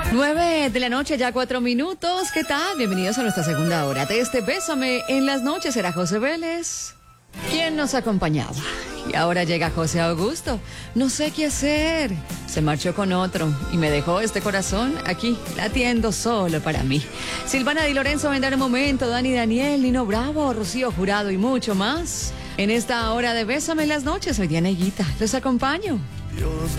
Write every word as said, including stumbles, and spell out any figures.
Nueve de la noche, ya cuatro minutos. ¿Qué tal? Bienvenidos a nuestra segunda hora de este Bésame en las noches. Será José Vélez quien nos acompañaba. Y ahora llega José Augusto. No sé qué hacer. Se marchó con otro y me dejó este corazón aquí, latiendo solo para mí. Silvana Di Lorenzo vendrá en un momento. Dani Daniel, Nino Bravo, Rocío Jurado y mucho más. En esta hora de Bésame en las noches, soy Diana Higuita. Los acompaño. Dios